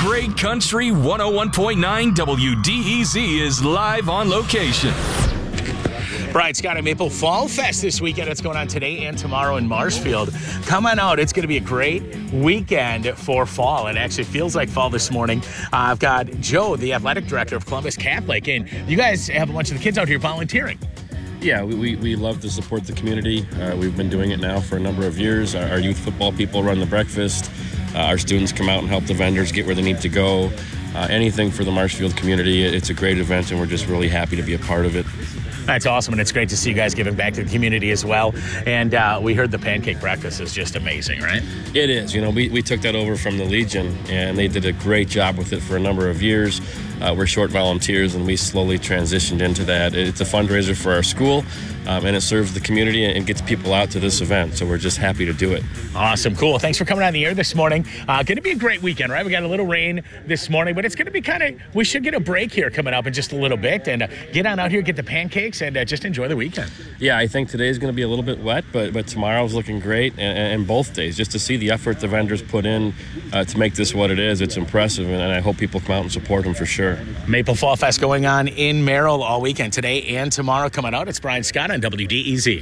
Great Country 101.9 WDEZ is live on location. Brian Scott at Maple Fall Fest this weekend. It's going on today and tomorrow in Marshfield. Come on out. It's going to be a great weekend for fall. It actually feels like fall this morning. I've got Joe, the athletic director of Columbus Catholic, and you guys have a bunch of the kids out here volunteering. Yeah, we love to support the community. We've been doing it now for a number of years. Our youth football people run the breakfast. Our students come out and help the vendors get where they need to go. Anything for the Marshfield community. It's a great event, and we're just really happy to be a part of it. That's awesome, and it's great to see you guys giving back to the community as well. And we heard the pancake breakfast is just amazing, right? It is. You know, we took that over from the Legion, and they did a great job with it for a number of years. We're short volunteers, and we slowly transitioned into that. It's a fundraiser for our school, and it serves the community and gets people out to this event, so we're just happy to do it. Awesome, cool. Thanks for coming on the air this morning. Going to be a great weekend, right? We got a little rain this morning, but it's going to be we should get a break here coming up in just a little bit, and get on out here, get the pancakes, and just enjoy the weekend. Yeah, I think today's going to be a little bit wet, but tomorrow's looking great, and both days, just to see the effort the vendors put in to make this what it is, it's impressive, and I hope people come out and support them for sure. Maple Fall Fest going on in Merrill all weekend, today and tomorrow. Coming out, it's Brian Scott on WDEZ.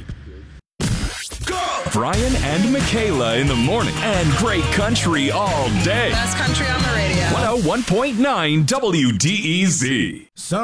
Brian and Michaela in the morning and Great Country all day. Best country on the radio. 101.9 WDEZ.